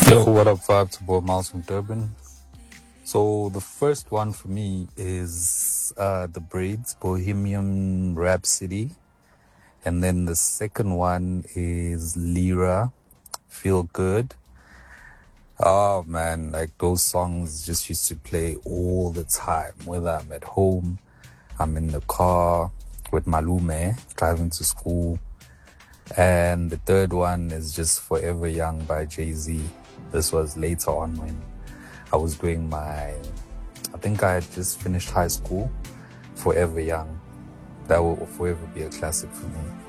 Yo, what up, Fab? To Bob Miles from Durban. So the first one for me is The Braids, Bohemian Rhapsody. And then the second one is Lyra, Feel Good. Oh man, like those songs just used to play all the time, whether I'm at home, I'm in the car with Malume, driving to school. And the third one is just Forever Young by Jay-Z. This was later on when I was doing I think I had just finished high school. Forever Young. That will forever be a classic for me.